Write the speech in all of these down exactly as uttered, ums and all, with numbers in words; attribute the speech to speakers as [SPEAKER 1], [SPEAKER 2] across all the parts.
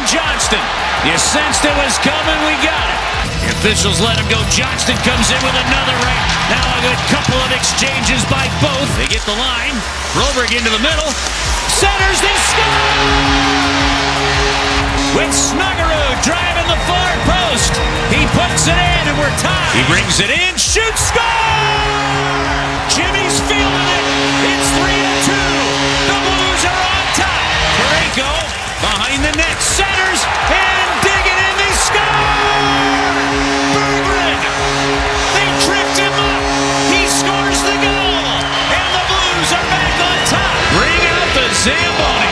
[SPEAKER 1] Johnston. You sensed it was coming, we got it. The officials let him go. Johnston comes in with another right. Now a good couple of exchanges by both. They get the line. Broberg into the middle. Centers, they score! With Snuggerud driving the far post. He puts it in and we're tied. He brings it in, shoots, score! Jimmy's feeling it. It's three to two. The Blues are on top. Parayko behind the net, centers, and digging in, they score! Berggren! They tripped him up. He scores the goal. And the Blues are back on top. Bring out the Zamboni.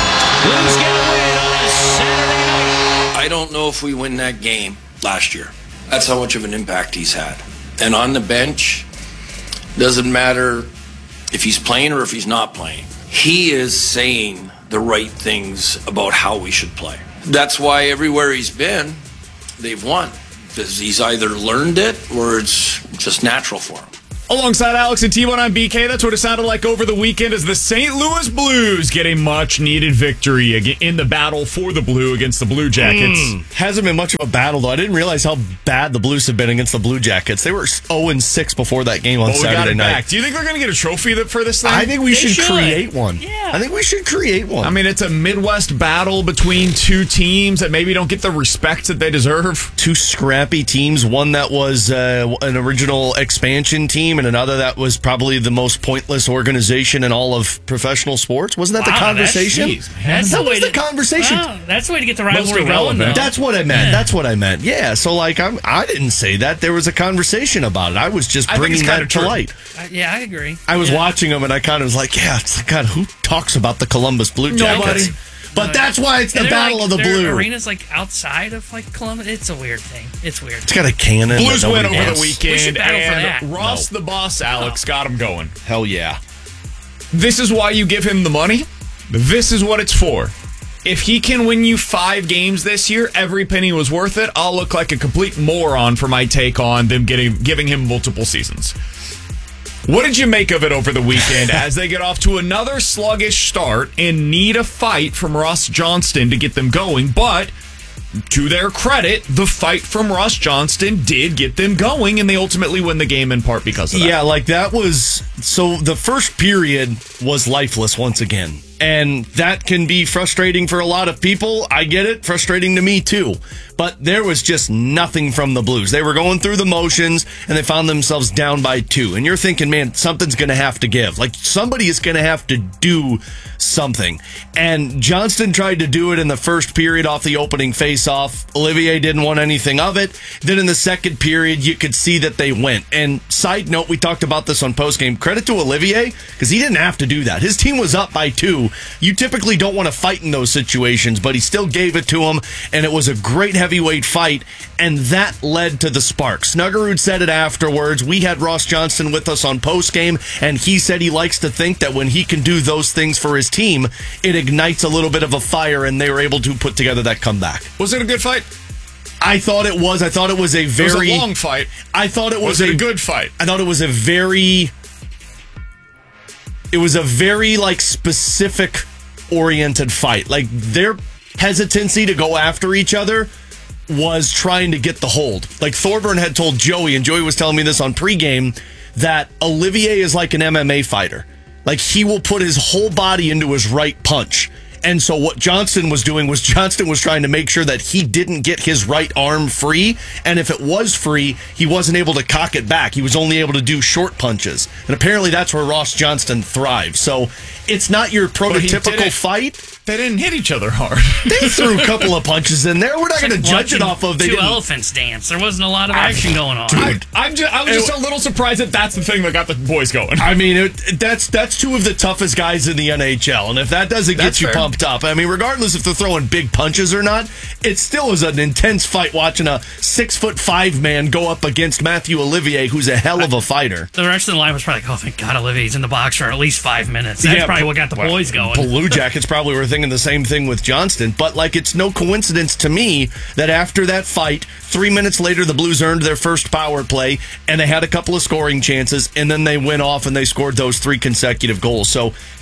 [SPEAKER 1] Blues get a win on a Saturday night.
[SPEAKER 2] I don't know if we win that game last year. That's how much of an impact he's had. And on the bench, doesn't matter if he's playing or if he's not playing. He is saying the right things about how we should play. That's why everywhere he's been, they've won. Because he's either learned it or it's just natural for him.
[SPEAKER 3] Alongside Alex and T-Bone, I'm B K. That's what it sounded like over the weekend as the Saint Louis Blues get a much-needed victory in the battle for the Blue against the Blue Jackets.
[SPEAKER 4] Mm, hasn't been much of a battle, though. I didn't realize how bad the Blues have been against the Blue Jackets. They were oh and six before that game on
[SPEAKER 3] well, we
[SPEAKER 4] Saturday
[SPEAKER 3] got it
[SPEAKER 4] night.
[SPEAKER 3] Back. Do you think they're going to get a trophy for this thing?
[SPEAKER 4] I think we should, should create one.
[SPEAKER 5] Yeah.
[SPEAKER 4] I think we should create one.
[SPEAKER 3] I mean, it's a Midwest battle between two teams that maybe don't get the respect that they deserve.
[SPEAKER 4] Two scrappy teams, one that was uh, an original expansion team and another that was probably the most pointless organization in all of professional sports. Wasn't that wow, the conversation?
[SPEAKER 5] That's, geez, that's
[SPEAKER 4] that
[SPEAKER 5] the
[SPEAKER 4] was
[SPEAKER 5] way
[SPEAKER 4] the
[SPEAKER 5] to,
[SPEAKER 4] conversation.
[SPEAKER 5] Wow, that's the way to get the rivalry going, though.
[SPEAKER 4] That's what I meant. Yeah. That's what I meant. Yeah. So, like, I'm, I didn't say that. There was a conversation about it. I was just bringing that to light.
[SPEAKER 5] Uh, yeah, I agree.
[SPEAKER 4] I was
[SPEAKER 5] yeah.
[SPEAKER 4] watching them, and I kind of was like, yeah, it's like, God, who talks about the Columbus Blue Jackets?
[SPEAKER 3] Nobody.
[SPEAKER 4] But that's why it's the Battle
[SPEAKER 5] like,
[SPEAKER 4] of the Blue.
[SPEAKER 5] Arena's like outside of like Columbus. It's a weird thing. It's weird.
[SPEAKER 4] It's got a cannon.
[SPEAKER 3] Blues win over
[SPEAKER 5] yes.
[SPEAKER 3] the weekend.
[SPEAKER 5] We should battle
[SPEAKER 3] and
[SPEAKER 5] for that.
[SPEAKER 3] Ross
[SPEAKER 4] no.
[SPEAKER 3] the boss, Alex, no. got him going.
[SPEAKER 4] Hell yeah.
[SPEAKER 3] This is why you give him the money. This is what it's for. If he can win you five games this year, every penny was worth it. I'll look like a complete moron for my take on them getting giving him multiple seasons. What did you make of it over the weekend as they get off to another sluggish start and need a fight from Ross Johnston to get them going? But to their credit, the fight from Ross Johnston did get them going, and they ultimately win the game in part because of that.
[SPEAKER 4] Yeah, like that was... So the first period was lifeless once again. And that can be frustrating for a lot of people. I get it. Frustrating to me, too. But there was just nothing from the Blues. They were going through the motions, and they found themselves down by two. And you're thinking, man, something's going to have to give. Like, somebody is going to have to do something. And Johnston tried to do it in the first period off the opening faceoff. Olivier didn't want anything of it. Then in the second period, you could see that they went. And side note, we talked about this on postgame. Credit to Olivier, because he didn't have to do that. His team was up by two. You typically don't want to fight in those situations, but he still gave it to him, and it was a great heavyweight fight, and that led to the spark. Snuggerud said it afterwards. We had Ross Johnston with us on postgame, and he said he likes to think that when he can do those things for his team, it ignites a little bit of a fire, and they were able to put together that comeback.
[SPEAKER 3] Was it a good fight?
[SPEAKER 4] I thought it was. I thought it was a very...
[SPEAKER 3] It was a long fight.
[SPEAKER 4] I thought it was,
[SPEAKER 3] was it
[SPEAKER 4] a,
[SPEAKER 3] a good fight.
[SPEAKER 4] I thought it was a very... It was a very, like, specific oriented fight. Like, their hesitancy to go after each other was trying to get the hold. Like, Thorburn had told Joey, and Joey was telling me this on pregame, that Olivier is like an M M A fighter. Like, he will put his whole body into his right punch. And so what Johnston was doing was Johnston was trying to make sure that he didn't get his right arm free. And if it was free, he wasn't able to cock it back. He was only able to do short punches. And apparently that's where Ross Johnston thrives. So it's not your prototypical fight.
[SPEAKER 3] They didn't hit each other hard.
[SPEAKER 4] They threw a couple of punches in there. We're not going to judge it off of they
[SPEAKER 5] two
[SPEAKER 4] didn't.
[SPEAKER 5] elephants dance. There wasn't a lot of action going on.
[SPEAKER 3] Dude, I, I'm just, I was just a little surprised that that's the thing that got the boys going.
[SPEAKER 4] I mean, it, that's that's two of the toughest guys in the N H L, and if that doesn't
[SPEAKER 3] that's
[SPEAKER 4] get you
[SPEAKER 3] fair.
[SPEAKER 4] pumped up, I mean, regardless if they're throwing big punches or not, it still is an intense fight watching a six foot five man go up against Matthew Olivier, who's a hell of a fighter.
[SPEAKER 5] The rest of the line was probably like, "Oh, thank God, Olivier's in the box for at least five minutes." That's
[SPEAKER 4] yeah,
[SPEAKER 5] probably what got the
[SPEAKER 4] well,
[SPEAKER 5] boys going.
[SPEAKER 4] Blue Jackets probably were thinking the same thing with Johnston, but like it's no coincidence to me that after that fight, three minutes later the Blues earned their first power play and they had a couple of scoring chances and then they went off and they scored those three consecutive goals. So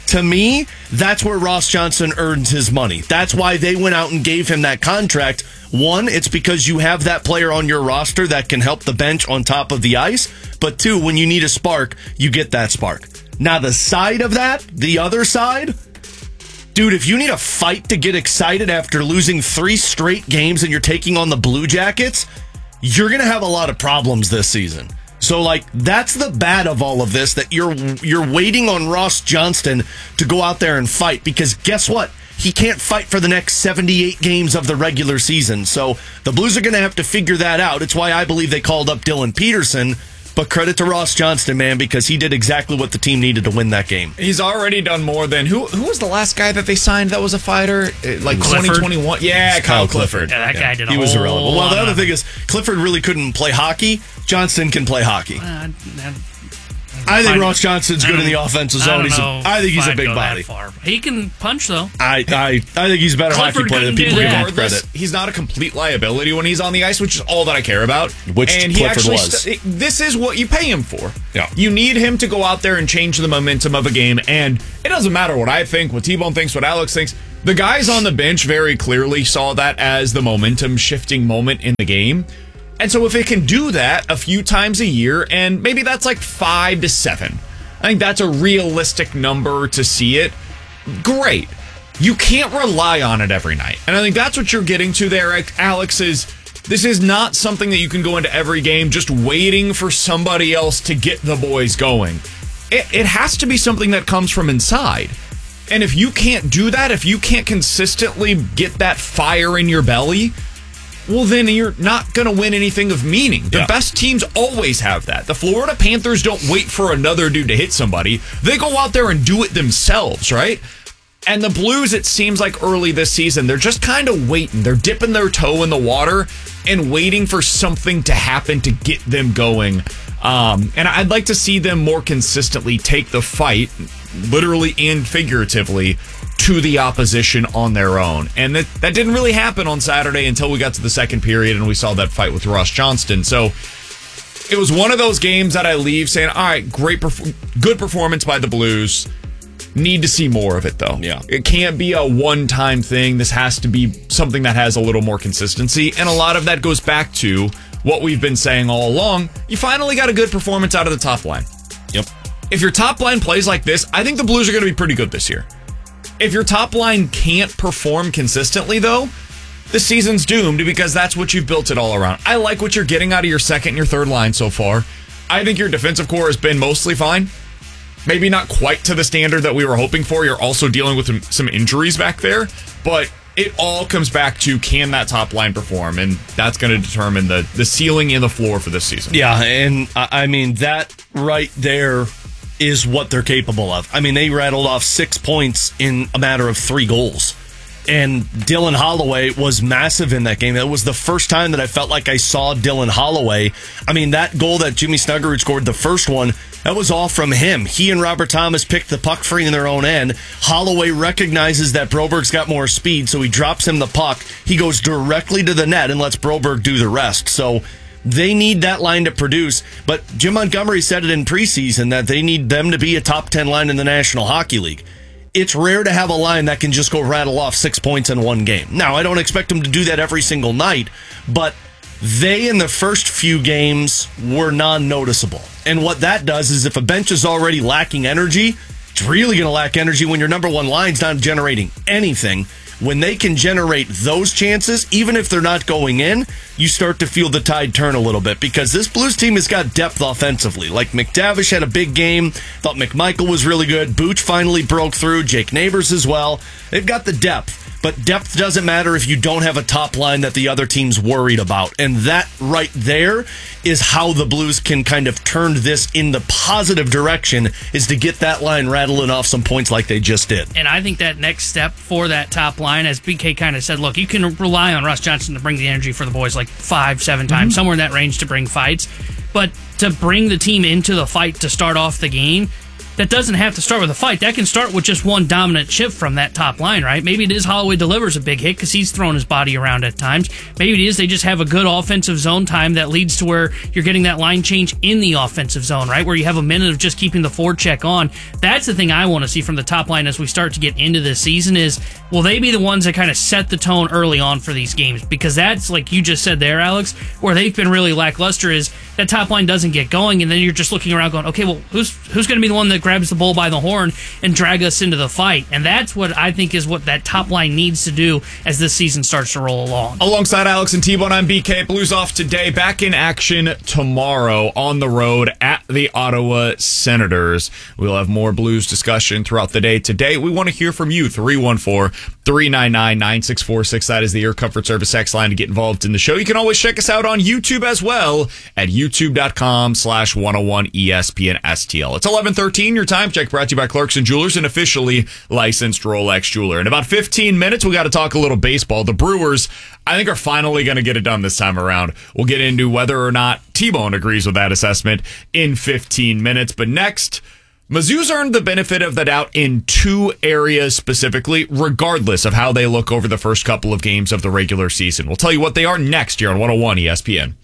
[SPEAKER 4] To me, that's where Ross Johnston earns his money. That's why they went out and gave him that contract. One, it's because you have that player on your roster that can help the bench on top of the ice. But two, when you need a spark, you get that spark. Now, the side of that, the other side, dude, if you need a fight to get excited after losing three straight games and you're taking on the Blue Jackets, you're going to have a lot of problems this season. So, like, that's the bad of all of this, that you're you're waiting on Ross Johnston to go out there and fight, because guess what? He can't fight for the next seventy-eight games of the regular season. So the Blues are going to have to figure that out. It's why I believe they called up Dylan Peterson. But credit to Ross Johnston, man, because he did exactly what the team needed to win that game.
[SPEAKER 3] He's already done more than... Who Who was the last guy that they signed that was a fighter? Uh, Like
[SPEAKER 5] Clifford.
[SPEAKER 3] twenty twenty-one? Yeah, Kyle,
[SPEAKER 4] Kyle
[SPEAKER 3] Clifford.
[SPEAKER 4] Clifford.
[SPEAKER 5] Yeah, that
[SPEAKER 3] Yeah.
[SPEAKER 5] guy did a
[SPEAKER 4] He was
[SPEAKER 5] whole
[SPEAKER 4] irrelevant. Well, the
[SPEAKER 5] lot
[SPEAKER 4] other
[SPEAKER 5] of-
[SPEAKER 4] thing is, Clifford really couldn't play hockey. Johnston can play hockey.
[SPEAKER 5] Uh,
[SPEAKER 4] I think
[SPEAKER 5] Fine.
[SPEAKER 4] Ross Johnston's good in the offensive
[SPEAKER 5] I
[SPEAKER 4] zone.
[SPEAKER 5] don't
[SPEAKER 4] He's a,
[SPEAKER 5] know
[SPEAKER 4] I think he's
[SPEAKER 5] if
[SPEAKER 4] a
[SPEAKER 5] I'd
[SPEAKER 4] big
[SPEAKER 5] go that
[SPEAKER 4] body.
[SPEAKER 5] far. He can punch, though.
[SPEAKER 4] I, I I think he's a better hockey
[SPEAKER 5] Clifford
[SPEAKER 4] player than
[SPEAKER 5] couldn't
[SPEAKER 4] people
[SPEAKER 5] do
[SPEAKER 4] give
[SPEAKER 5] that.
[SPEAKER 4] him
[SPEAKER 3] Regardless,
[SPEAKER 4] credit.
[SPEAKER 3] he's not a complete liability when he's on the ice, which is all that I care about.
[SPEAKER 4] Which
[SPEAKER 3] and he
[SPEAKER 4] Clifford
[SPEAKER 3] actually
[SPEAKER 4] was.
[SPEAKER 3] st- this is what you pay him for.
[SPEAKER 4] Yeah.
[SPEAKER 3] You need him to go out there and change the momentum of a game, and it doesn't matter what I think, what T-Bone thinks, what Alex thinks. The guys on the bench very clearly saw that as the momentum shifting moment in the game. And so if it can do that a few times a year, and maybe that's like five to seven, I think that's a realistic number to see it. Great. You can't rely on it every night. And I think that's what you're getting to there, Alex, is this is not something that you can go into every game just waiting for somebody else to get the boys going. It, it has to be something that comes from inside. And if you can't do that, if you can't consistently get that fire in your belly, well, then you're not going to win anything of meaning. The
[SPEAKER 4] Yeah.
[SPEAKER 3] best teams always have that. The Florida Panthers don't wait for another dude to hit somebody. They go out there and do it themselves, right? And the Blues, it seems like early this season, they're just kind of waiting. They're dipping their toe in the water and waiting for something to happen to get them going. Um, and I'd like to see them more consistently take the fight, literally and figuratively, to the opposition on their own. And that, that didn't really happen on Saturday until we got to the second period and we saw that fight with Ross Johnston. So it was one of those games that I leave saying, all right, great, perf- good performance by the Blues. Need to see more of it, though.
[SPEAKER 4] Yeah.
[SPEAKER 3] It can't be a one-time thing. This has to be something that has a little more consistency. And a lot of that goes back to what we've been saying all along. You finally got a good performance out of the top line.
[SPEAKER 4] Yep.
[SPEAKER 3] If your top line plays like this, I think the Blues are going to be pretty good this year. If your top line can't perform consistently, though, the season's doomed because that's what you've built it all around. I like what you're getting out of your second and your third line so far. I think your defensive core has been mostly fine. Maybe not quite to the standard that we were hoping for. You're also dealing with some, some injuries back there, but it all comes back to, can that top line perform? And that's going to determine the, the ceiling and the floor for this season.
[SPEAKER 4] Yeah, and I I mean, that right there is what they're capable of. I mean, they rattled off six points in a matter of three goals. And Dylan Holloway was massive in that game. That was the first time that I felt like I saw Dylan Holloway. I mean, that goal that Jimmy Snuggerud scored, the first one, that was all from him. He and Robert Thomas picked the puck free in their own end. Holloway recognizes that Broberg's got more speed, so he drops him the puck. He goes directly to the net and lets Broberg do the rest. So they need that line to produce. But Jim Montgomery said it in preseason that they need them to be a top ten line in the National Hockey League. It's rare to have a line that can just go rattle off six points in one game. Now, I don't expect them to do that every single night, but they in the first few games were non-noticeable. And what that does is if a bench is already lacking energy, it's really going to lack energy when your number one line's not generating anything. When they can generate those chances, even if they're not going in, you start to feel the tide turn a little bit because this Blues team has got depth offensively. Like McTavish had a big game. Thought McMichael was really good. Booch finally broke through. Jake Neighbors as well. They've got the depth. But depth doesn't matter if you don't have a top line that the other team's worried about. And that right there is how the Blues can kind of turn this in the positive direction, is to get that line rattling off some points like they just did.
[SPEAKER 5] And I think that next step for that top line, as B K kind of said, look, you can rely on Ross Johnston to bring the energy for the boys like five, seven times, mm-hmm. somewhere in that range to bring fights. But to bring the team into the fight to start off the game, that doesn't have to start with a fight. That can start with just one dominant chip from that top line, right? Maybe it is Holloway delivers a big hit because he's throwing his body around at times. Maybe it is they just have a good offensive zone time that leads to where you're getting that line change in the offensive zone, right? Where you have a minute of just keeping the forecheck on. That's the thing I want to see from the top line as we start to get into this season is, will they be the ones that kind of set the tone early on for these games? Because that's, like you just said there, Alex, where they've been really lackluster is that top line doesn't get going, and then you're just looking around going, okay, well, who's who's going to be the one that grabs the bull by the horn and drag us into the fight? And that's what I think is what that top line needs to do as this season starts to roll along.
[SPEAKER 3] Alongside Alex and T-Bone, I'm B K. Blues off today, back in action tomorrow on the road at the Ottawa Senators. We'll have more Blues discussion throughout the day. Today, we want to hear from you. three one four, three nine nine, nine six four six. That is the Air Comfort Service X line to get involved in the show. You can always check us out on YouTube as well at youtube.com slash 101 ESPN STL. It's eleven thirteen, your time check brought to you by Clarkson Jewelers, an officially licensed Rolex jeweler. In about fifteen minutes, we got to talk a little baseball. The Brewers, I think, are finally going to get it done this time around. We'll get into whether or not T-Bone agrees with that assessment in fifteen minutes. But next, Mizzou's earned the benefit of the doubt in two areas specifically, regardless of how they look over the first couple of games of the regular season. We'll tell you what they are next year on one oh one E S P N.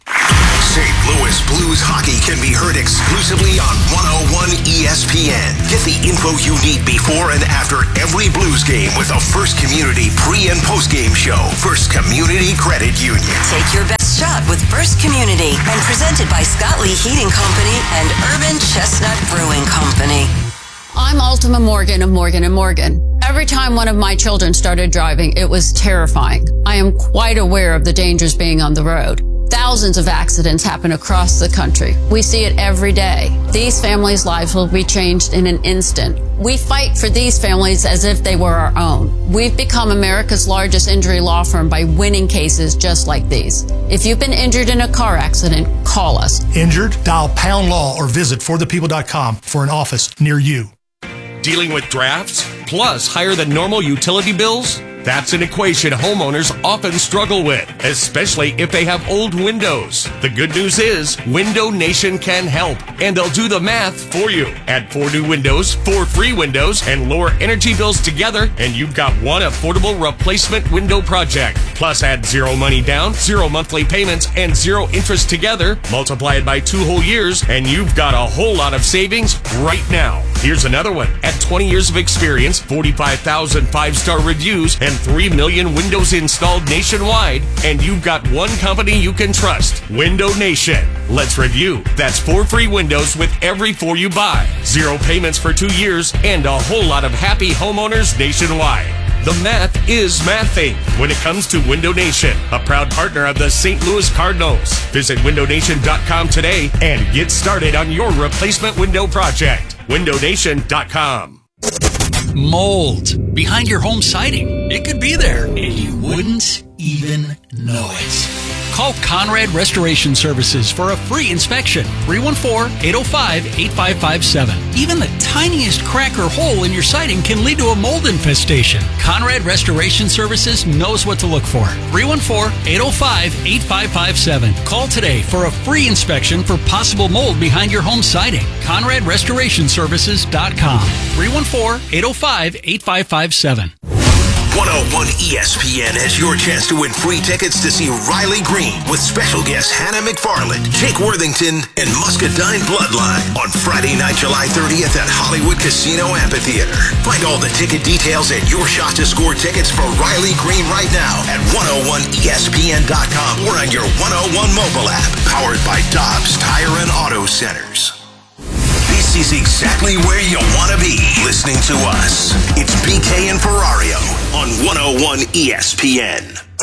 [SPEAKER 6] Saint Louis Blues hockey can be heard exclusively on one oh one E S P N. Get the info you need before and after every Blues game with a First Community pre- and post-game show. First Community Credit Union.
[SPEAKER 7] Take your best shot with First Community and presented by Scott Lee Heating Company and Urban Chestnut Brewing Company.
[SPEAKER 8] I'm Ultima Morgan of Morgan and Morgan. Every time one of my children started driving, it was terrifying. I am quite aware of the dangers being on the road. Thousands of accidents happen across the country. We see it every day. These families' lives will be changed in an instant. We fight for these families as if they were our own. We've become America's largest injury law firm by winning cases just like these. If you've been injured in a car accident, call us.
[SPEAKER 9] Injured? Dial Pound Law or visit for the people dot com for an office near you.
[SPEAKER 10] Dealing with drafts plus higher than normal utility bills? That's an equation homeowners often struggle with, especially if they have old windows. The good news is Window Nation can help, and they'll do the math for you. Add four new windows, four free windows, and lower energy bills together, and you've got one affordable replacement window project. Plus add zero money down, zero monthly payments, and zero interest together. Multiply it by two whole years, and you've got a whole lot of savings right now. Here's another one. At twenty years of experience, forty-five thousand five-star reviews, and three million windows installed nationwide, and you've got one company you can trust, Window Nation. Let's review. That's four free windows with every four you buy, zero payments for two years, and a whole lot of happy homeowners nationwide. The math is mathing when it comes to Window Nation, a proud partner of the Saint Louis Cardinals. Visit window nation dot com today and get started on your replacement window project. window nation dot com.
[SPEAKER 11] Mold behind your home siding. It could be there, and you wouldn't even know it. Call Conrad Restoration Services for a free inspection. three one four, eight oh five, eight five five seven. Even the tiniest crack or hole in your siding can lead to a mold infestation. Conrad Restoration Services knows what to look for. three one four, eight oh five, eight five five seven. Call today for a free inspection for possible mold behind your home siding. Conrad Restoration Services dot com. three one four, eight oh five, eight five five seven.
[SPEAKER 6] one oh one E S P N has your chance to win free tickets to see Riley Green with special guests Hannah McFarland, Jake Worthington, and Muscadine Bloodline on Friday night, July thirtieth at Hollywood Casino Amphitheater. Find all the ticket details and your shot to score tickets for Riley Green right now at one oh one E S P N dot com or on your one oh one mobile app, powered by Dobbs Tire and Auto Centers. This is exactly where you want to be, listening to us. It's B K and Ferrario on one oh one E S P N.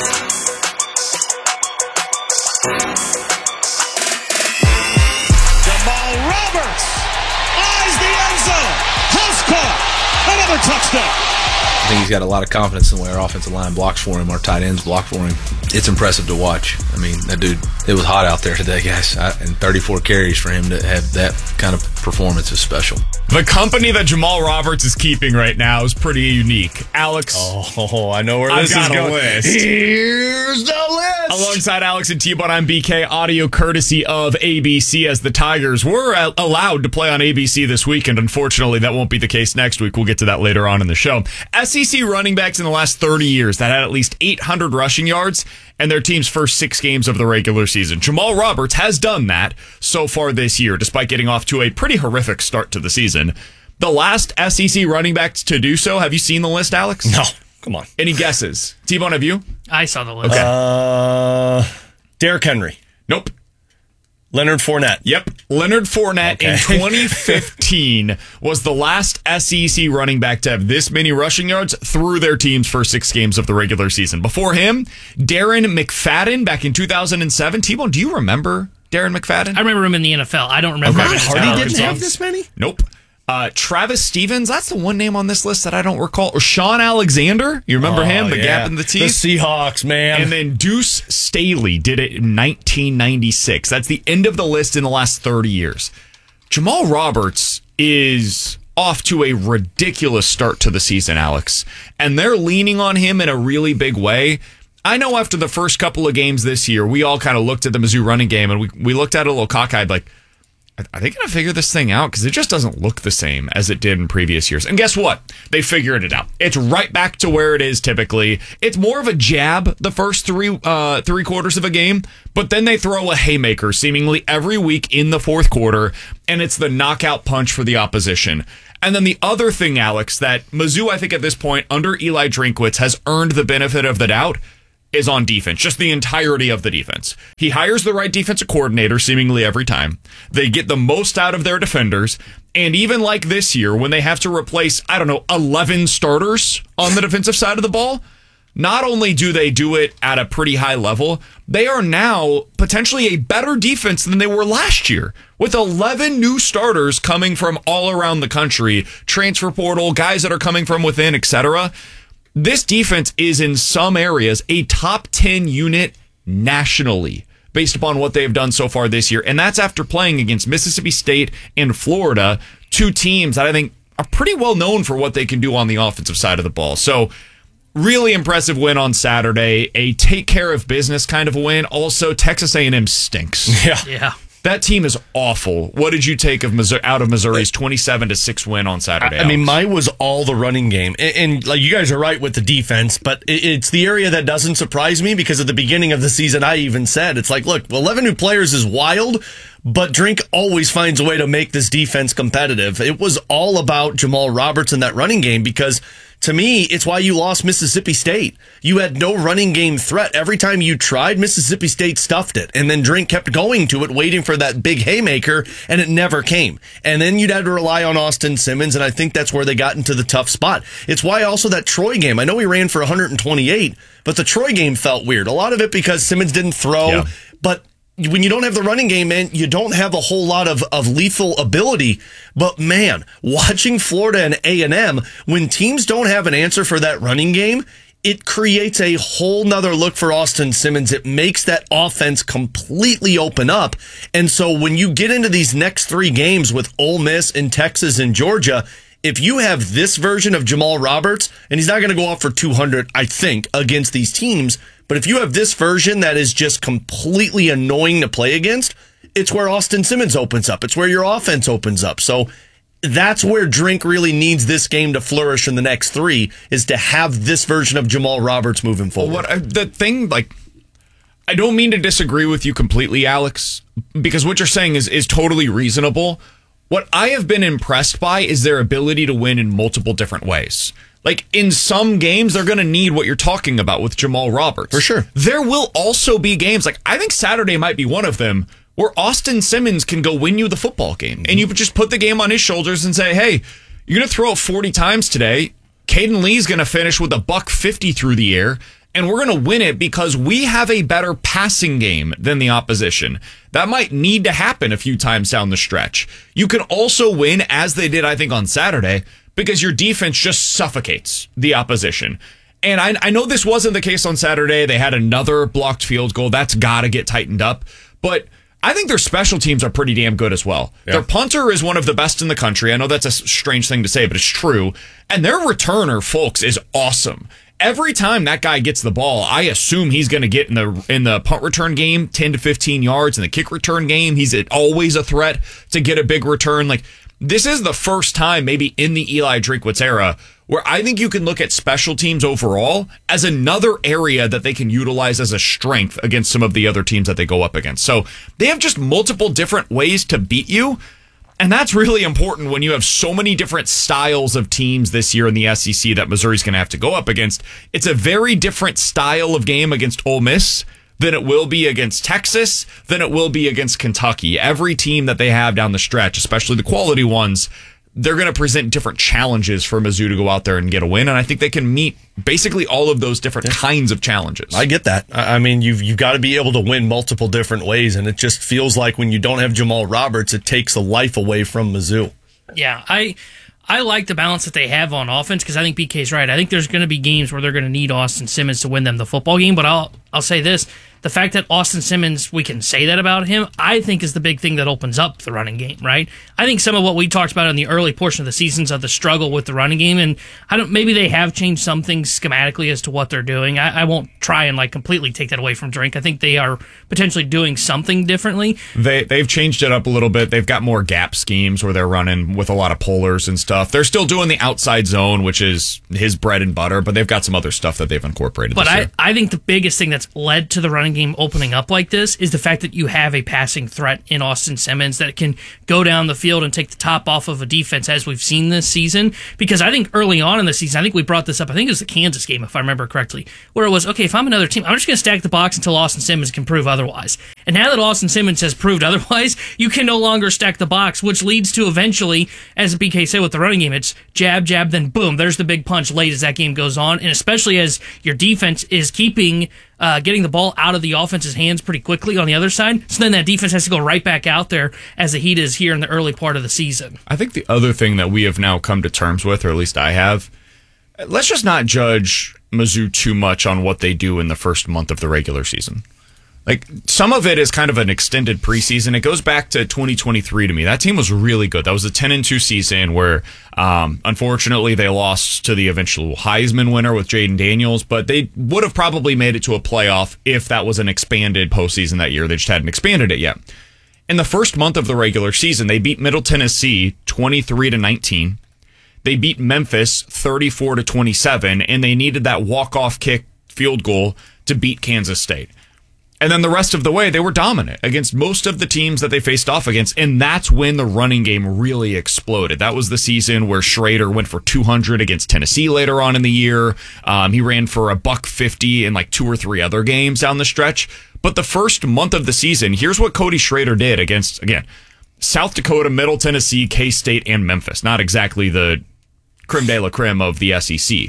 [SPEAKER 1] Jamal Roberts eyes the end zone. House caught. Another touchdown.
[SPEAKER 12] I think he's got a lot of confidence in the way our offensive line blocks for him, our tight ends block for him. It's impressive to watch. I mean, that dude, it was hot out there today, guys. I, and thirty-four carries for him to have that kind of performance is special.
[SPEAKER 3] The company that Jamal Roberts is keeping right now is pretty unique. Alex.
[SPEAKER 4] Oh, I know where
[SPEAKER 3] I've
[SPEAKER 4] this
[SPEAKER 3] got
[SPEAKER 4] is
[SPEAKER 3] a
[SPEAKER 4] going.
[SPEAKER 3] list.
[SPEAKER 4] Here's the list.
[SPEAKER 3] Alongside Alex and T-Bone, I'm B K, audio courtesy of A B C, as the Tigers were uh, allowed to play on A B C this weekend. Unfortunately, that won't be the case next week. We'll get to that later on in the show. S E C running backs in the last thirty years that had at least eight hundred rushing yards in their team's first six games of the regular season. Jamal Roberts has done that so far this year, despite getting off to a pretty horrific start to the season. The last S E C running backs to do so, have you seen the list, Alex?
[SPEAKER 4] No. Come on.
[SPEAKER 3] Any guesses? T-Bone, have you?
[SPEAKER 5] I saw the list.
[SPEAKER 3] Okay.
[SPEAKER 4] Uh, Derrick Henry.
[SPEAKER 3] Nope.
[SPEAKER 4] Leonard Fournette.
[SPEAKER 3] Yep. Leonard Fournette
[SPEAKER 4] Okay.
[SPEAKER 3] in twenty fifteen was the last S E C running back to have this many rushing yards through their team's first six games of the regular season. Before him, Darren McFadden back in two thousand seven. T-Bone, do you remember Darren McFadden?
[SPEAKER 5] I remember him in the N F L. I don't remember him in his
[SPEAKER 4] Hardy
[SPEAKER 5] college
[SPEAKER 4] didn't
[SPEAKER 5] games.
[SPEAKER 4] have this many?
[SPEAKER 3] Nope. Uh, Travis Stevens, that's the one name on this list that I don't recall. Or Sean Alexander, you remember
[SPEAKER 4] Oh,
[SPEAKER 3] him? The
[SPEAKER 4] yeah.
[SPEAKER 3] gap in the teeth?
[SPEAKER 4] The Seahawks, man.
[SPEAKER 3] And then Deuce Staley did it in nineteen ninety-six. That's the end of the list in the last thirty years. Jamal Roberts is off to a ridiculous start to the season, Alex. And they're leaning on him in a really big way. I know after the first couple of games this year, we all kind of looked at the Mizzou running game and we, we looked at it a little cockeyed like, are they going to figure this thing out? Because it just doesn't look the same as it did in previous years. And guess what? They figured it out. It's right back to where it is typically. It's more of a jab the first three uh, three quarters of a game, but then they throw a haymaker seemingly every week in the fourth quarter, and it's the knockout punch for the opposition. And then the other thing, Alex, that Mizzou, I think at this point, under Eli Drinkwitz, has earned the benefit of the doubt is on defense, just the entirety of the defense. He hires the right defensive coordinator seemingly every time. They get the most out of their defenders. And even like this year, when they have to replace, I don't know, eleven starters on the defensive side of the ball, not only do they do it at a pretty high level, they are now potentially a better defense than they were last year. With eleven new starters coming from all around the country, transfer portal, guys that are coming from within, et cetera. This defense is in some areas a top ten unit nationally based upon what they've done so far this year. And that's after playing against Mississippi State and Florida, two teams that I think are pretty well known for what they can do on the offensive side of the ball. So really impressive win on Saturday, a take care of business kind of a win. Also, Texas A and M stinks.
[SPEAKER 4] Yeah.
[SPEAKER 5] Yeah.
[SPEAKER 3] That team is awful. What did you take of Missouri, out of Missouri's twenty-seven to six win on Saturday?
[SPEAKER 4] I, I mean, mine was all the running game. And, and like you guys are right with the defense, but it, it's the area that doesn't surprise me because at the beginning of the season, I even said, it's like, look, eleven new players is wild, but Drink always finds a way to make this defense competitive. It was all about Jamal Roberts in that running game because to me, it's why you lost Mississippi State. You had no running game threat. Every time you tried, Mississippi State stuffed it. And then Drink kept going to it, waiting for that big haymaker, and it never came. And then you'd have to rely on Austin Simmons, and I think that's where they got into the tough spot. It's why also that Troy game, I know he ran for one hundred twenty-eight, but the Troy game felt weird. A lot of it because Simmons didn't throw,
[SPEAKER 3] yeah.
[SPEAKER 4] but when you don't have the running game, man, you don't have a whole lot of, of lethal ability. But, man, watching Florida and A and M, when teams don't have an answer for that running game, it creates a whole nother look for Austin Simmons. It makes that offense completely open up. And so when you get into these next three games with Ole Miss and Texas and Georgia, if you have this version of Jamal Roberts, and he's not going to go off for two hundred, I think, against these teams, but if you have this version that is just completely annoying to play against, it's where Austin Simmons opens up. It's where your offense opens up. So that's where Drink really needs this game to flourish in the next three, is to have this version of Jamal Roberts moving forward.
[SPEAKER 3] What uh, the thing, like, I don't mean to disagree with you completely, Alex, because what you're saying is is totally reasonable. What I have been impressed by is their ability to win in multiple different ways. Like, in some games, they're going to need what you're talking about with Jamal Roberts.
[SPEAKER 4] For sure.
[SPEAKER 3] There will also be games, like, I think Saturday might be one of them, where Austin Simmons can go win you the football game. Mm-hmm. And you just put the game on his shoulders and say, hey, you're going to throw it forty times today. Caden Lee's going to finish with a buck fifty through the air. And we're going to win it because we have a better passing game than the opposition. That might need to happen a few times down the stretch. You can also win, as they did, I think, on Saturday, because your defense just suffocates the opposition. And I, I know this wasn't the case on Saturday. They had another blocked field goal. That's got to get tightened up. But I think their special teams are pretty damn good as well. Yeah. Their punter is one of the best in the country. I know that's a strange thing to say, but it's true. And their returner, folks, is awesome. Every time that guy gets the ball, I assume he's going to get in the in the punt return game ten to fifteen yards. In the kick return game, he's always a threat to get a big return. Like, this is the first time maybe in the Eli Drinkwitz era where I think you can look at special teams overall as another area that they can utilize as a strength against some of the other teams that they go up against. So they have just multiple different ways to beat you. And that's really important when you have so many different styles of teams this year in the S E C that Missouri's going to have to go up against. It's a very different style of game against Ole Miss than it will be against Texas, than it will be against Kentucky. Every team that they have down the stretch, especially the quality ones, they're going to present different challenges for Mizzou to go out there and get a win. And I think they can meet basically all of those different yeah. kinds of challenges.
[SPEAKER 4] I get that. I mean, you've, you've got to be able to win multiple different ways. And it just feels like when you don't have Jamal Roberts, it takes the life away from Mizzou.
[SPEAKER 5] Yeah, I... I like the balance that they have on offense because I think B K's right. I think there's going to be games where they're going to need Austin Simmons to win them the football game, but I'll I'll say this. The fact that Austin Simmons, we can say that about him, I think is the big thing that opens up the running game, right? I think some of what we talked about in the early portion of the seasons of the struggle with the running game, and I don't maybe they have changed some things schematically as to what they're doing. I, I won't try and like completely take that away from Drink. I think they are potentially doing something differently.
[SPEAKER 3] They, they've changed it up a little bit. They've got more gap schemes where they're running with a lot of pullers and stuff. They're still doing the outside zone, which is his bread and butter, but they've got some other stuff that they've incorporated.
[SPEAKER 5] But
[SPEAKER 3] this
[SPEAKER 5] I,
[SPEAKER 3] year.
[SPEAKER 5] I think the biggest thing that's led to the running game opening up like this is the fact that you have a passing threat in Austin Simmons that can go down the field and take the top off of a defense as we've seen this season. Because I think early on in the season, I think we brought this up, I think it was the Kansas game, if I remember correctly, where it was, okay, if I'm another team, I'm just going to stack the box until Austin Simmons can prove otherwise. And now that Austin Simmons has proved otherwise, you can no longer stack the box, which leads to eventually, as B K said with the running game, it's jab, jab, then boom, there's the big punch late as that game goes on. And especially as your defense is keeping Uh, getting the ball out of the offense's hands pretty quickly on the other side. So then that defense has to go right back out there as the heat is here in the early part of the season.
[SPEAKER 3] I think the other thing that we have now come to terms with, or at least I have, let's just not judge Mizzou too much on what they do in the first month of the regular season. Like, some of it is kind of an extended preseason. It goes back to twenty twenty-three to me. That team was really good. That was a ten and two season where, um, unfortunately, they lost to the eventual Heisman winner with Jaden Daniels, but they would have probably made it to a playoff if that was an expanded postseason that year. They just hadn't expanded it yet. In the first month of the regular season, they beat Middle Tennessee twenty-three to nineteen. They beat Memphis thirty-four to twenty-seven, and they needed that walk-off kick field goal to beat Kansas State. And then the rest of the way, they were dominant against most of the teams that they faced off against. And that's when the running game really exploded. That was the season where Schrader went for two hundred against Tennessee later on in the year. Um, he ran for a buck fifty in like two or three other games down the stretch. But the first month of the season, here's what Cody Schrader did against, again, South Dakota, Middle Tennessee, K-State, and Memphis. Not exactly the creme de la creme of the S E C.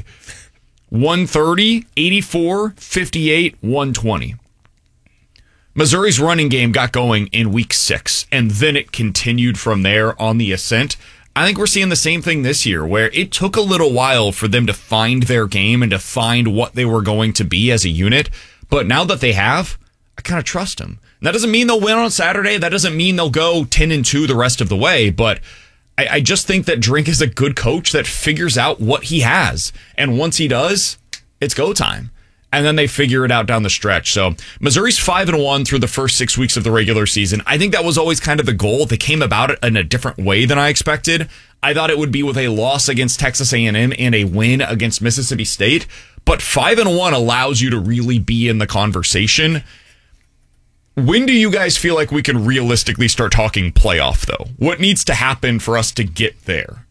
[SPEAKER 3] one thirty, eighty-four, fifty-eight, one twenty. Missouri's running game got going in week six, and then it continued from there on the ascent. I think we're seeing the same thing this year, where it took a little while for them to find their game and to find what they were going to be as a unit. But now that they have, I kind of trust them. And that doesn't mean they'll win on Saturday. That doesn't mean they'll go ten and two the rest of the way. But I, I just think that Drink is a good coach that figures out what he has. And once he does, it's go time. And then they figure it out down the stretch. So Missouri's five and one through the first six weeks of the regular season. I think that was always kind of the goal. They came about it in a different way than I expected. I thought it would be with a loss against Texas A and M and a win against Mississippi State. But five and one allows you to really be in the conversation. When do you guys feel like we can realistically start talking playoff, though? What needs to happen for us to get there?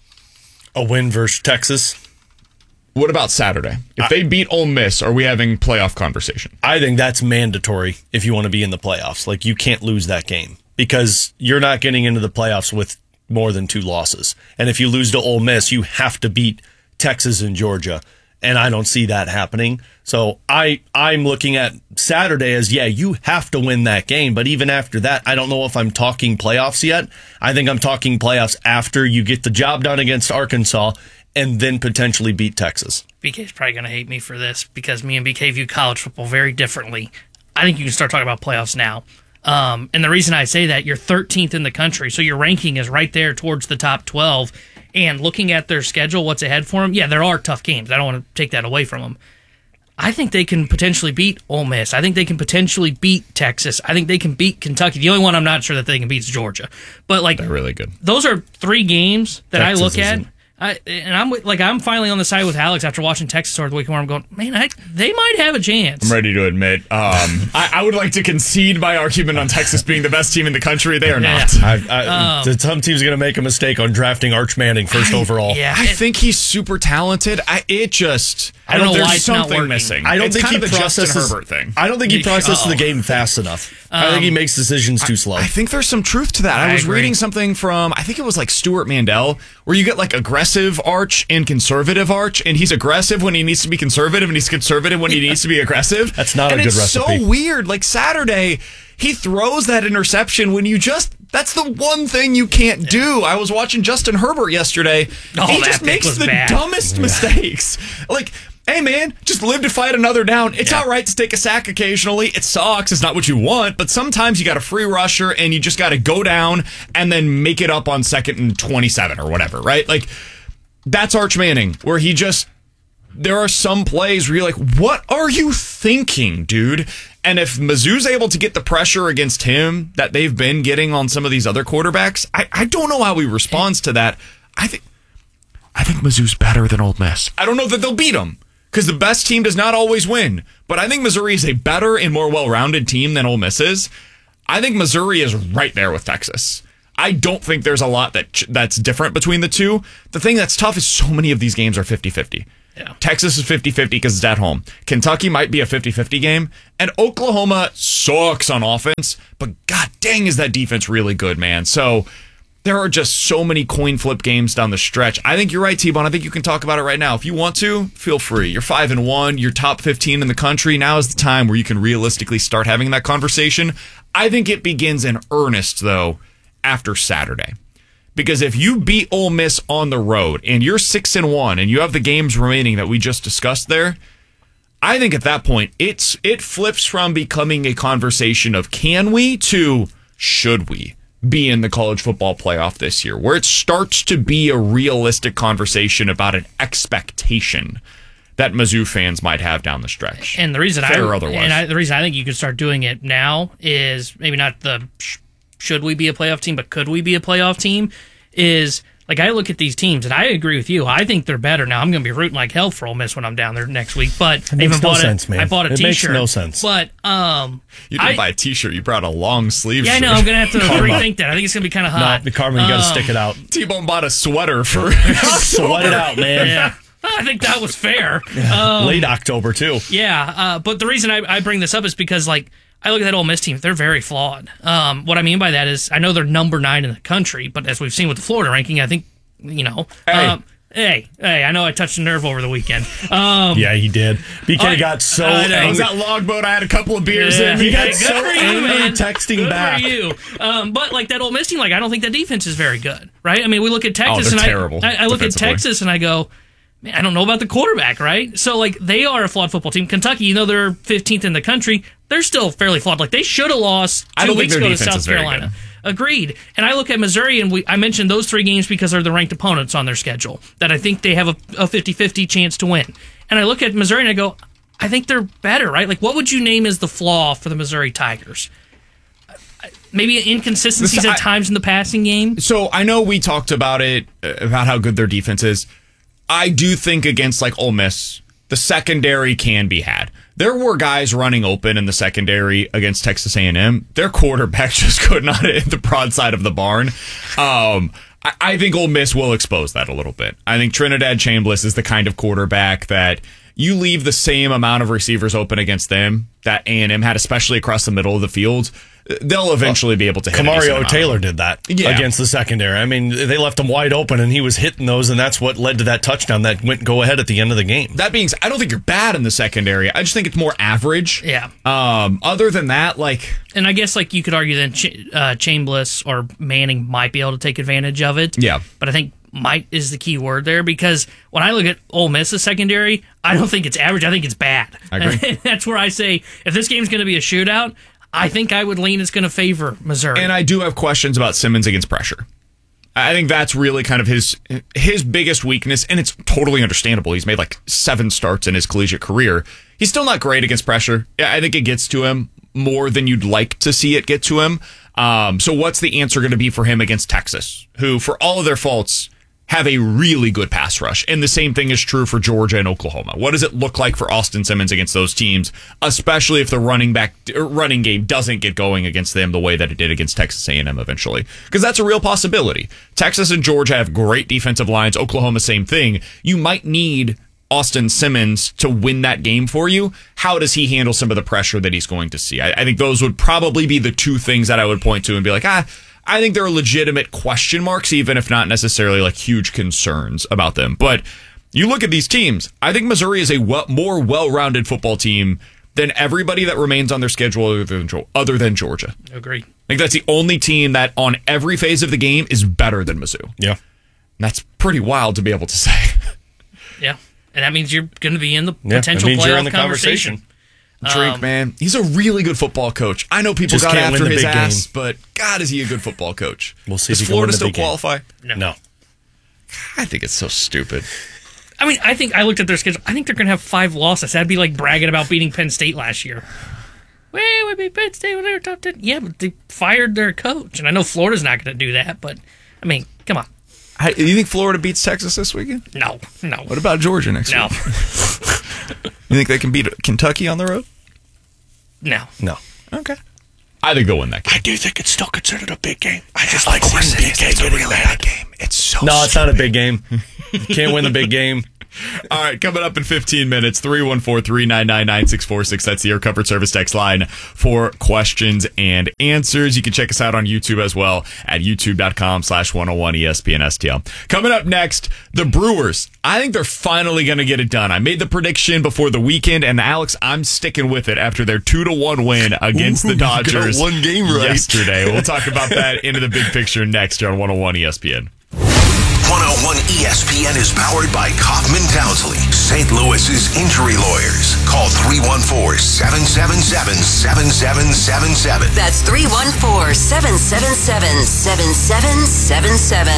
[SPEAKER 4] A win versus Texas.
[SPEAKER 3] What about Saturday? If they beat Ole Miss, are we having playoff conversation?
[SPEAKER 4] I think that's mandatory if you want to be in the playoffs. Like, you can't lose that game because you're not getting into the playoffs with more than two losses. And if you lose to Ole Miss, you have to beat Texas and Georgia. and I don't see that happening. So I, I'm looking at Saturday as, yeah, you have to win that game. But even after that, I don't know if I'm talking playoffs yet. I think I'm talking playoffs after you get the job done against Arkansas and then potentially beat Texas.
[SPEAKER 5] B K's probably going to hate me for this because me and B K view college football very differently. I think you can start talking about playoffs now. Um, and the reason I say that, you're thirteenth in the country, so your ranking is right there towards the top twelve. And looking at their schedule, what's ahead for them, yeah, there are tough games. I don't want to take that away from them. I think they can potentially beat Ole Miss. I think they can potentially beat Texas. I think they can beat Kentucky. The only one I'm not sure that they can beat is Georgia. But like,
[SPEAKER 3] they're really good. Those
[SPEAKER 5] are three games that
[SPEAKER 3] Texas
[SPEAKER 5] I look at.
[SPEAKER 3] isn't.
[SPEAKER 5] I, and I'm like I'm finally on the side with Alex after watching Texas over the weekend where I'm going, man, I, they might have a chance.
[SPEAKER 3] I'm ready to admit, um, I, I would like to concede my argument on Texas being the best team in the country. They are
[SPEAKER 5] Yeah.
[SPEAKER 3] not.
[SPEAKER 4] I, I,
[SPEAKER 5] Um,
[SPEAKER 4] some team's going to make a mistake on drafting Arch Manning first
[SPEAKER 3] I-
[SPEAKER 4] overall.
[SPEAKER 5] Yeah.
[SPEAKER 3] I think he's super talented. I, it just,
[SPEAKER 5] I don't know
[SPEAKER 3] there's
[SPEAKER 5] why it's not
[SPEAKER 3] something
[SPEAKER 5] working.
[SPEAKER 3] missing.
[SPEAKER 4] I don't
[SPEAKER 3] It's
[SPEAKER 4] think
[SPEAKER 3] kind
[SPEAKER 4] he
[SPEAKER 3] of the
[SPEAKER 4] processes.
[SPEAKER 3] Justin Herbert thing.
[SPEAKER 4] I don't think he
[SPEAKER 5] Yeah.
[SPEAKER 4] processes
[SPEAKER 5] Oh.
[SPEAKER 4] the game fast enough. I think he makes decisions too slow.
[SPEAKER 3] I think there's some truth to that. I,
[SPEAKER 5] I
[SPEAKER 3] was
[SPEAKER 5] agree.
[SPEAKER 3] reading something from, I think it was like Stuart Mandel, where you get like aggressive Arch and conservative Arch, and he's aggressive when he needs to be conservative, and he's conservative when he needs to be aggressive.
[SPEAKER 4] That's not a
[SPEAKER 3] and
[SPEAKER 4] good
[SPEAKER 3] it's
[SPEAKER 4] recipe.
[SPEAKER 3] so weird. Like Saturday, he throws that interception when you just, that's the one thing you can't do. I was watching Justin Herbert yesterday.
[SPEAKER 5] Oh,
[SPEAKER 3] he
[SPEAKER 5] that
[SPEAKER 3] just
[SPEAKER 5] pick
[SPEAKER 3] makes
[SPEAKER 5] was
[SPEAKER 3] the
[SPEAKER 5] bad.
[SPEAKER 3] dumbest mistakes. Like, hey, man, just live to fight another down. It's
[SPEAKER 5] Yeah.
[SPEAKER 3] all right to take a sack occasionally. It sucks. It's not what you want. But sometimes you got a free rusher and you just got to go down and then make it up on second and twenty-seven or whatever, right? Like, that's Arch Manning, where he just, there are some plays where you're like, what are you thinking, dude? And if Mizzou's able to get the pressure against him that they've been getting on some of these other quarterbacks, I, I don't know how he responds to that. I think I think Mizzou's better than Ole Miss. I don't know that they'll beat them, because the best team does not always win. But I think Missouri is a better and more well-rounded team than Ole Miss is. I think Missouri is right there with Texas. I don't think there's a lot that that's different between the two. The thing that's tough is so many of these games are fifty-fifty.
[SPEAKER 5] Yeah.
[SPEAKER 3] Texas is fifty-fifty because it's at home. Kentucky might be a fifty-fifty game. And Oklahoma sucks on offense, but god dang is that defense really good, man. So there are just so many coin flip games down the stretch. I think you're right, T-Bone. I think you can talk about it right now. If you want to, feel free. You're five and one. You're top fifteen in the country. Now is the time where you can realistically start having that conversation. I think it begins in earnest, though, after Saturday. Because if you beat Ole Miss on the road and you're six and one and you have the games remaining that we just discussed there, I think at that point it's it flips from becoming a conversation of can we to should we be in the college football playoff this year, where it starts to be a realistic conversation about an expectation that Mizzou fans might have down the stretch.
[SPEAKER 5] And the reason
[SPEAKER 3] Fair
[SPEAKER 5] I
[SPEAKER 3] or otherwise.
[SPEAKER 5] and I, the reason I think you could start doing it now is maybe not the sh- should we be a playoff team, but could we be a playoff team? Is like I look at these teams and I agree with you. I think they're better now. I'm going to be rooting like hell for Ole Miss when I'm down there next week. But
[SPEAKER 4] It
[SPEAKER 5] I
[SPEAKER 4] makes
[SPEAKER 5] even
[SPEAKER 4] no
[SPEAKER 5] bought
[SPEAKER 4] sense,
[SPEAKER 5] a,
[SPEAKER 4] man.
[SPEAKER 5] I bought a
[SPEAKER 4] It makes
[SPEAKER 5] T-shirt.
[SPEAKER 4] no sense.
[SPEAKER 5] But um,
[SPEAKER 3] You didn't
[SPEAKER 5] I,
[SPEAKER 3] buy a T-shirt. You brought a long sleeve
[SPEAKER 5] yeah, I
[SPEAKER 3] shirt.
[SPEAKER 5] know. I'm going to have to
[SPEAKER 4] Karma.
[SPEAKER 5] rethink that. I think it's going to be kind of
[SPEAKER 4] No,
[SPEAKER 5] hot.
[SPEAKER 4] the Carmen, you got to
[SPEAKER 5] Um,
[SPEAKER 4] stick it out.
[SPEAKER 3] T-Bone bought a sweater for
[SPEAKER 4] Sweat it out, man.
[SPEAKER 5] Yeah, I think that was fair. Um,
[SPEAKER 4] Late October, too.
[SPEAKER 5] Yeah, uh, but the reason I, I bring this up is because, like, I look at that Ole Miss team; they're very flawed. Um, what I mean by that is, I know they're number nine in the country, but as we've seen with the Florida ranking, I think you know.
[SPEAKER 3] Hey.
[SPEAKER 5] Um, hey, hey! I know I touched a nerve over the weekend. Um,
[SPEAKER 4] Yeah, he did. B K
[SPEAKER 5] I-
[SPEAKER 4] got so
[SPEAKER 5] I know.
[SPEAKER 3] I was
[SPEAKER 4] angry.
[SPEAKER 3] that logboat. I had a couple of beers
[SPEAKER 5] Yeah.
[SPEAKER 3] in.
[SPEAKER 4] He got
[SPEAKER 5] Hey,
[SPEAKER 4] so
[SPEAKER 5] good for you,
[SPEAKER 4] angry
[SPEAKER 5] man.
[SPEAKER 4] texting
[SPEAKER 5] Good
[SPEAKER 4] back.
[SPEAKER 5] for you. Um, but like that Ole Miss team, like I don't think that defense is very good, right? I mean, we look at Texas
[SPEAKER 3] they're
[SPEAKER 5] and
[SPEAKER 3] terrible
[SPEAKER 5] I, I, I look at
[SPEAKER 3] defensively.
[SPEAKER 5] Texas and I go, man, I don't know about the quarterback, right? So like they are a flawed football team. Kentucky, you know, they're fifteenth in the country. They're still fairly flawed. Like they should have lost two
[SPEAKER 3] I don't think
[SPEAKER 5] weeks
[SPEAKER 3] their
[SPEAKER 5] ago to
[SPEAKER 3] defense
[SPEAKER 5] South
[SPEAKER 3] is very
[SPEAKER 5] Carolina.
[SPEAKER 3] good.
[SPEAKER 5] Agreed. And I look at Missouri, and we I mentioned those three games because they're the ranked opponents on their schedule that I think they have a, a fifty-fifty chance to win. And I look at Missouri and I go, I think they're better, right? Like, what would you name as the flaw for the Missouri Tigers? Maybe inconsistencies
[SPEAKER 3] Listen,
[SPEAKER 5] at
[SPEAKER 3] I-
[SPEAKER 5] times in the passing game.
[SPEAKER 3] So I know we talked about it, uh, about how good their defense is. I do think against like Ole Miss, the secondary can be had. There were guys running open in the secondary against Texas A and M. Their quarterback just could not hit the broadside of the barn. Um, I, I think Ole Miss will expose that a little bit. I think Trinidad Chambliss is the kind of quarterback that you leave the same amount of receivers open against them that A and M had, especially across the middle of the field. they'll eventually be able to hit a decent
[SPEAKER 4] Camario
[SPEAKER 3] amount.
[SPEAKER 4] Taylor did that
[SPEAKER 3] Yeah.
[SPEAKER 4] against the secondary. I mean, they left him wide open, and he was hitting those, and that's what led to that touchdown that went go ahead at the end of the game.
[SPEAKER 3] That being said, I don't think you're bad in the secondary. I just think it's more average.
[SPEAKER 5] Yeah.
[SPEAKER 3] Um, other than that, like...
[SPEAKER 5] And I guess like you could argue then Ch- uh, Chambliss or Manning might be able to take advantage of it.
[SPEAKER 3] Yeah.
[SPEAKER 5] But I think might is the key word there, because when I look at Ole Miss's secondary, I don't think it's average. I think it's bad.
[SPEAKER 3] I agree.
[SPEAKER 5] And that's where I say, if this game's going to be a shootout, I think I would lean it's going to favor Missouri.
[SPEAKER 3] And I do have questions about Simmons against pressure. I think that's really kind of his his biggest weakness, and it's totally understandable. He's made like seven starts in his collegiate career. He's still not great against pressure. I think it gets to him more than you'd like to see it get to him. Um, so what's the answer going to be for him against Texas, who, for all of their faults, have a really good pass rush? And the same thing is true for Georgia and Oklahoma. What does it look like for Austin Simmons against those teams, especially if the running back running game doesn't get going against them the way that it did against Texas A and M eventually? Because that's a real possibility. Texas and Georgia have great defensive lines. Oklahoma, same thing. You might need Austin Simmons to win that game for you. How does he handle some of the pressure that he's going to see? I, I think those would probably be the two things that I would point to and be like, ah, I think there are legitimate question marks, even if not necessarily like huge concerns about them. But you look at these teams, I think Missouri is a well, more well-rounded football team than everybody that remains on their schedule other than, other than Georgia.
[SPEAKER 5] Agree.
[SPEAKER 3] I think that's the only team that on every phase of the game is better than Mizzou.
[SPEAKER 4] Yeah.
[SPEAKER 3] And that's pretty wild to be able to say.
[SPEAKER 5] Yeah. And that means you're going to be in the
[SPEAKER 4] Yeah,
[SPEAKER 5] potential
[SPEAKER 4] that means
[SPEAKER 5] playoff
[SPEAKER 4] you're in the
[SPEAKER 5] conversation.
[SPEAKER 4] conversation.
[SPEAKER 3] Drink,
[SPEAKER 5] Um,
[SPEAKER 3] man. He's a really good football coach. I know people
[SPEAKER 4] Just
[SPEAKER 3] got
[SPEAKER 4] can't win
[SPEAKER 3] after
[SPEAKER 4] the
[SPEAKER 3] his
[SPEAKER 4] big
[SPEAKER 3] ass,
[SPEAKER 4] game.
[SPEAKER 3] but God, is he a good football coach?
[SPEAKER 4] We'll see
[SPEAKER 3] Does
[SPEAKER 4] if he can win
[SPEAKER 3] Florida
[SPEAKER 4] the
[SPEAKER 3] still
[SPEAKER 4] big game.
[SPEAKER 3] qualify?
[SPEAKER 5] No.
[SPEAKER 4] No.
[SPEAKER 3] I think it's so stupid.
[SPEAKER 5] I mean, I think I looked at their schedule. I think they're going to have five losses. That'd be like bragging about beating Penn State last year. We would beat Penn State when they were top ten. Yeah, but they fired their coach. And I know Florida's not going to do that, but I mean, come on.
[SPEAKER 3] I, you think Florida beats Texas this weekend?
[SPEAKER 5] No, no.
[SPEAKER 3] What about Georgia next
[SPEAKER 5] No.
[SPEAKER 3] week? You think they can beat Kentucky on the road?
[SPEAKER 5] No.
[SPEAKER 4] No.
[SPEAKER 3] Okay. I think they'll win that game.
[SPEAKER 13] I do think it's still considered a big game. I just like seeing B K getting really mad.
[SPEAKER 3] Game. It's so
[SPEAKER 4] No, it's not a big game. You can't win the big game.
[SPEAKER 3] All right, coming up in fifteen minutes, three one four, three nine nine, nine six four six. That's the Air Comfort Service text line for questions and answers. You can check us out on YouTube as well at youtube.com slash 101 ESPN STL. Coming up next, the Brewers. I think they're finally going to get it done. I made the prediction before the weekend, and Alex, I'm sticking with it after their two to one win against
[SPEAKER 4] Ooh,
[SPEAKER 3] the Dodgers
[SPEAKER 4] got one game right.
[SPEAKER 3] yesterday. We'll talk about that into the big picture next here on one oh one E S P N.
[SPEAKER 6] one oh one E S P N is powered by Kaufman Townsley, Saint Louis's injury lawyers. Call three one four, seven seven seven, seven seven seven seven.
[SPEAKER 7] That's three one four, seven seven seven, seven seven seven seven.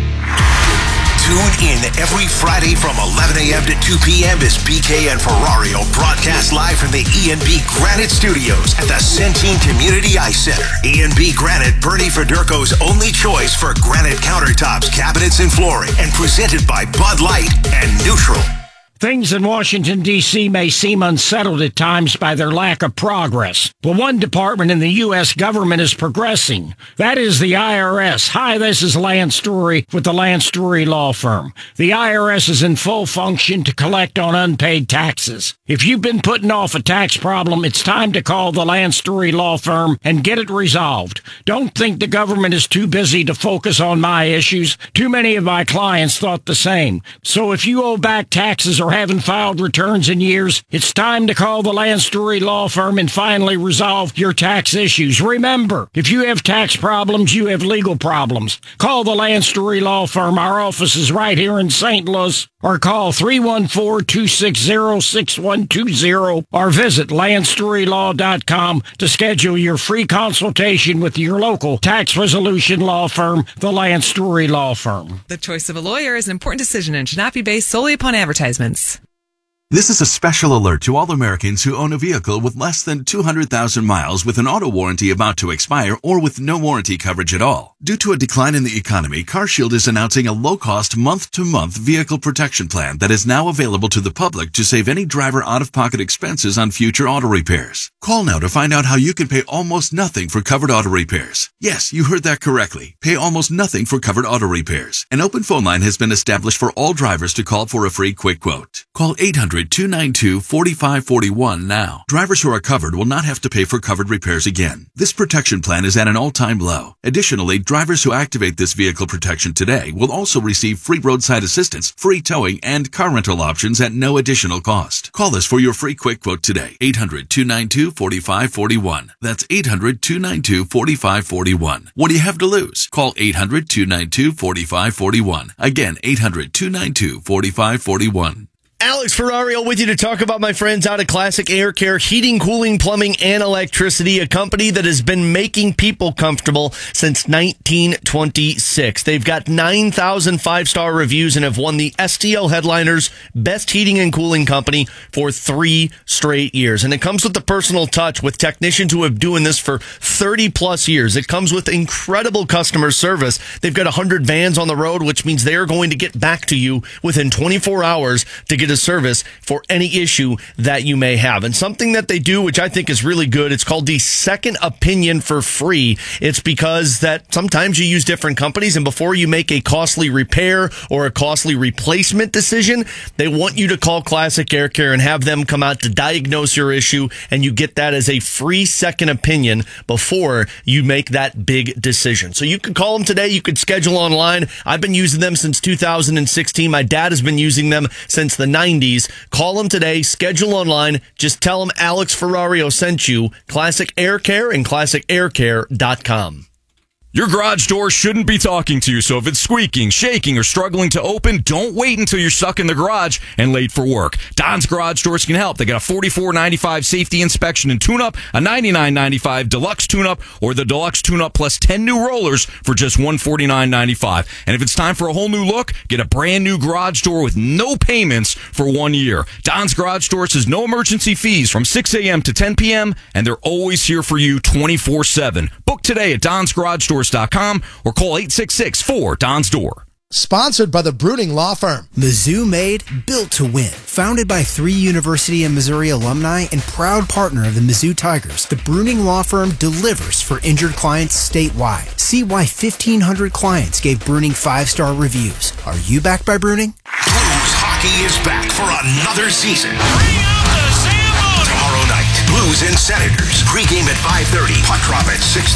[SPEAKER 6] Tune in every Friday from eleven a.m. to two p.m. as B K and Ferrario broadcast live from the E and B Granite Studios at the Centene Community Ice Center. E and B Granite, Bernie Federko's only choice for granite countertops, cabinets, and flooring, and presented by Bud Light and Neutral.
[SPEAKER 14] Things in Washington, D C may seem unsettled at times by their lack of progress. But one department in the U S government is progressing. That is the I R S. Hi, this is Lance Story with the Lance Story Law Firm. The I R S is in full function to collect on unpaid taxes. If you've been putting off a tax problem, it's time to call the Lance Story Law Firm and get it resolved. Don't think the government is too busy to focus on my issues. Too many of my clients thought the same. So if you owe back taxes or haven't filed returns in years, it's time to call the Lance Story Law Firm and finally resolve your tax issues. Remember, if you have tax problems, you have legal problems. Call the Lance Story Law Firm. Our office is right here in Saint Louis. Or call three one four, two six zero, six one two zero or visit lance story law dot com to schedule your free consultation with your local tax resolution law firm, the Lance Story Law Firm.
[SPEAKER 15] The choice of a lawyer is an important decision and should not be based solely upon advertisements.
[SPEAKER 16] This is a special alert to all Americans who own a vehicle with less than two hundred thousand miles with an auto warranty about to expire or with no warranty coverage at all. Due to a decline in the economy, CarShield is announcing a low-cost month-to-month vehicle protection plan that is now available to the public to save any driver out-of-pocket expenses on future auto repairs. Call now to find out how you can pay almost nothing for covered auto repairs. Yes, you heard that correctly. Pay almost nothing for covered auto repairs. An open phone line has been established for all drivers to call for a free quick quote. Call eight hundred hundred, two nine two, four five four one now. Drivers who are covered will not have to pay for covered repairs again. This protection plan is at an all-time low. Additionally, drivers who activate this vehicle protection today will also receive free roadside assistance, free towing, and car rental options at no additional cost. Call us for your free quick quote today. eight hundred, two nine two, four five four one. That's eight hundred, two nine two, four five four one. What do you have to lose? Call eight hundred, two nine two, four five four one. Again, eight hundred, two nine two, four five four one.
[SPEAKER 4] Alex Ferrario with you to talk about my friends out at Classic Air Care Heating, Cooling, Plumbing, and Electricity, a company that has been making people comfortable since nineteen twenty-six. They've got nine thousand five-star reviews and have won the S T L Headliners Best Heating and Cooling Company for three straight years. And it comes with the personal touch with technicians who have been doing this for thirty plus years. It comes with incredible customer service. They've got one hundred vans on the road, which means they are going to get back to you within twenty-four hours to get a service for any issue that you may have. And something that they do, which I think is really good, it's called the second opinion for free. It's because that sometimes you use different companies, and before you make a costly repair or a costly replacement decision, they want you to call Classic Air Care and have them come out to diagnose your issue, and you get that as a free second opinion before you make that big decision. So you can call them today. You could schedule online. I've been using them since two thousand sixteen. My dad has been using them since the nineties. Call them today. Schedule online. Just tell them Alex Ferrario sent you. Classic Air Care and classic air care dot com.
[SPEAKER 3] Your garage door shouldn't be talking to you, so if it's squeaking, shaking, or struggling to open, don't wait until you're stuck in the garage and late for work. Don's Garage Doors can help. They got a forty-four ninety-five safety inspection and tune-up, a ninety-nine ninety-five deluxe tune-up, or the deluxe tune-up plus ten new rollers for just one hundred forty-nine ninety-five. And if it's time for a whole new look, get a brand new garage door with no payments for one year. Don's Garage Doors has no emergency fees from six a.m. to ten p.m., and they're always here for you twenty-four seven. Book today at dons garage doors dot com or call eight six six, four, Don's Door.
[SPEAKER 17] Sponsored by the Bruning Law Firm.
[SPEAKER 18] Mizzou made, built to win. Founded by three University of Missouri alumni and proud partner of the Mizzou Tigers, the Bruning Law Firm delivers for injured clients statewide. See why fifteen hundred clients gave Bruning five-star reviews. Are you backed by Bruning?
[SPEAKER 6] Blues hockey is back for another season. Tomorrow night, Blues and Senators. Pre-game at five thirty. Puck drop at six